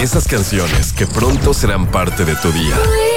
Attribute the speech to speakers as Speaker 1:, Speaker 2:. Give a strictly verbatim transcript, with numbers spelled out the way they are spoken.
Speaker 1: Esas canciones que pronto serán parte de tu día.